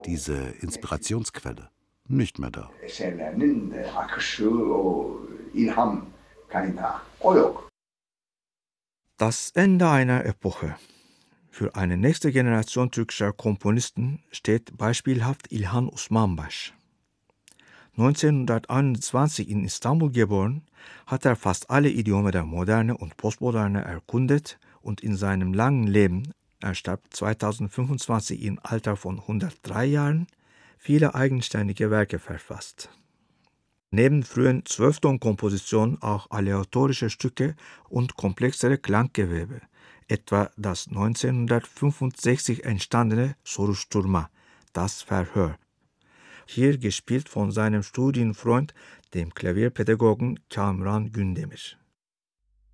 diese Inspirationsquelle, nicht mehr da. Eserlerinin akışı, o ilham kaynağı o yok. Das Ende einer Epoche. Für eine nächste Generation türkischer Komponisten steht beispielhaft İlhan Osmanbaş. 1921 in Istanbul geboren, hat er fast alle Idiome der Moderne und Postmoderne erkundet und in seinem langen Leben, er starb 2025 im Alter von 103 Jahren, viele eigenständige Werke verfasst. Neben frühen Zwölftonkompositionen auch aleatorische Stücke und komplexere Klanggewebe, etwa das 1965 entstandene Soruşturma, das Verhör, hier gespielt von seinem Studienfreund, dem Klavierpädagogen Kamran Gündemir.